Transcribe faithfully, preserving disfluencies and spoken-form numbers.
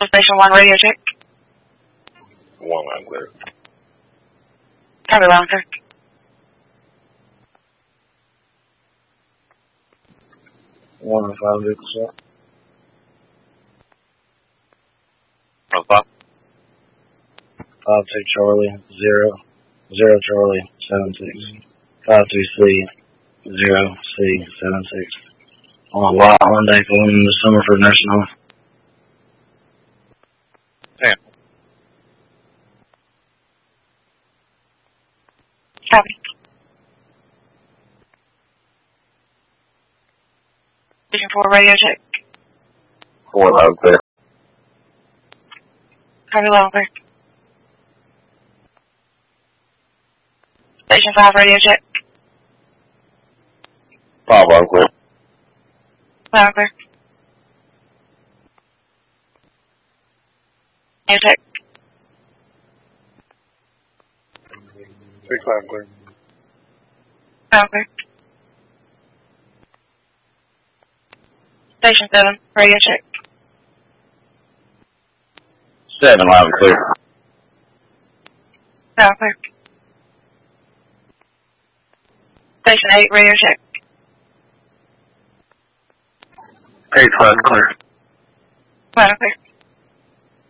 Station one, radio check. One line clear. Copy, line clear. One on five vehicle shot. On five. Five two Charlie zero zero Charlie seven six. Five two C zero C seven six. On a white Hyundai going in the summer for nursing home. Ten. Copy. Station four, radio check. Four line clear. Copy, line clear. Station five, radio check. Five line clear. Line clear. Radio check. Six line clear. Line clear. Station seven, radio check. Seven line clear. Line clear. Station eight, radio check. Eight line clear. Line clear.